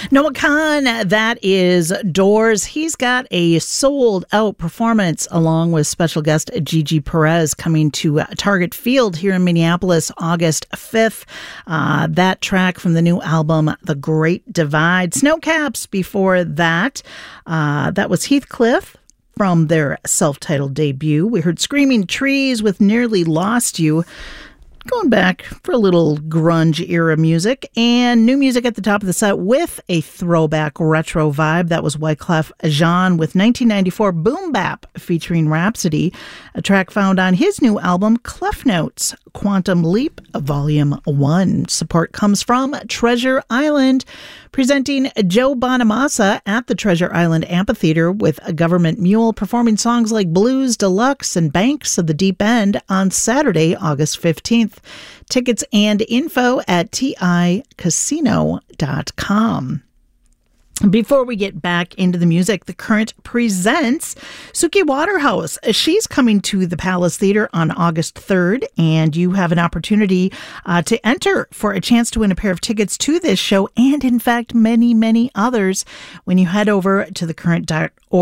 Noah Kahan, that is Doors. He's got a sold-out performance along with special guest Gigi Perez coming to Target Field here in Minneapolis August 5th. That track from the new album, The Great Divide. Snowcaps before that. That was Heathcliff from their self-titled debut. We heard Screaming Trees with Nearly Lost You. Going back for a little grunge era music, and new music at the top of the set with a throwback retro vibe. That was Wyclef Jean with 1994 Boom Bap featuring Rhapsody, a track found on his new album Clef Notes, Quantum Leap Volume 1. Support comes from Treasure Island, presenting Joe Bonamassa at the Treasure Island Amphitheater with a Government Mule performing songs like Blues Deluxe and Banks of the Deep End on Saturday, August 15th. Tickets and info at ticasino.com. Before we get back into the music, The Current presents Suki Waterhouse. She's coming to the Palace Theater on August 3rd, and you have an opportunity to enter for a chance to win a pair of tickets to this show and, in fact, many, many others when you head over to thecurrent.org